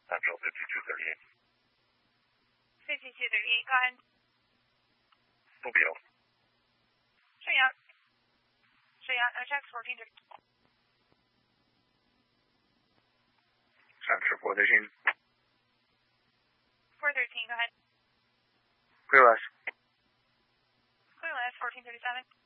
Central 5238. 5238, go ahead. Mobile. Cheyenne, no checks, 1430. Center 413. 413, go ahead. Clear less. Clear less, 1437.